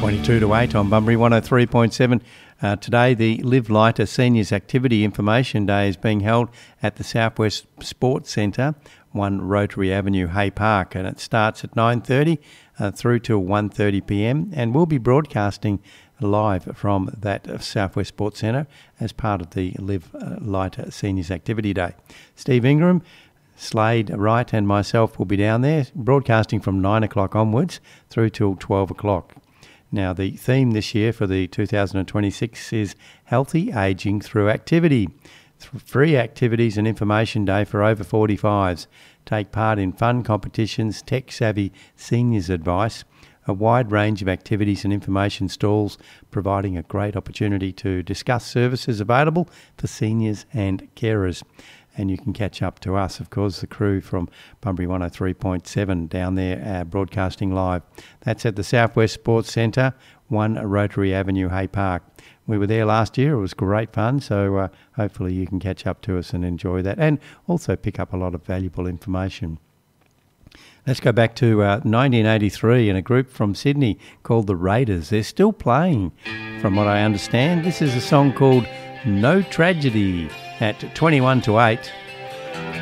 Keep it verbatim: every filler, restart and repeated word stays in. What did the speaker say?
twenty-two to eight on Bunbury one oh three point seven. Uh, today, the Live Lighter Seniors Activity Information Day is being held at the Southwest Sports Centre, one Rotary Avenue, Hay Park, and it starts at nine thirty uh, through till one thirty p m, and we'll be broadcasting live from that Southwest Sports Centre as part of the Live Lighter Seniors Activity Day. Steve Ingram, Slade Wright and myself will be down there broadcasting from nine o'clock onwards through till twelve o'clock. Now, the theme this year for the two thousand twenty-six is Healthy Ageing Through Activity. Free activities and information day for over forty-fives. Take part in fun competitions, tech-savvy seniors advice, a wide range of activities and information stalls, providing a great opportunity to discuss services available for seniors and carers. And you can catch up to us, of course, the crew from Bunbury one oh three point seven down there uh, broadcasting live. That's at the Southwest Sports Centre, one Rotary Avenue, Hay Park. We were there last year. It was great fun, so uh, hopefully you can catch up to us and enjoy that, and also pick up a lot of valuable information. Let's go back to uh, nineteen eighty-three and a group from Sydney called the Raiders. They're still playing, from what I understand. This is a song called No Tragedy at twenty-one to eight.